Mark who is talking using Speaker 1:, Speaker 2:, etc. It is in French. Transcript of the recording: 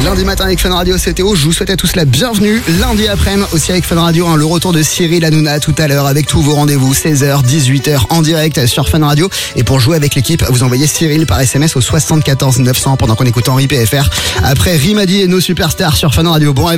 Speaker 1: Lundi matin avec Fun Radio, c'est Théo. Je vous souhaite à tous la bienvenue. Lundi après-midi aussi avec Fun Radio, le retour de Cyril Hanouna tout à l'heure avec tous vos rendez-vous 16h, 18h en direct sur Fun Radio. Et pour jouer avec l'équipe, vous envoyez Cyril par SMS au 74 900 pendant qu'on écoute Henri PFR. Après Rimadi et nos superstars sur Fun Radio. Bon réveil.